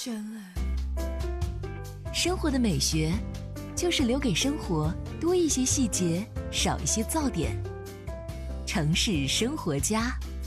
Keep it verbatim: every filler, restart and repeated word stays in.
真爱。 生活的美学，就是留给生活多一些细节，少一些噪点。城市生活家。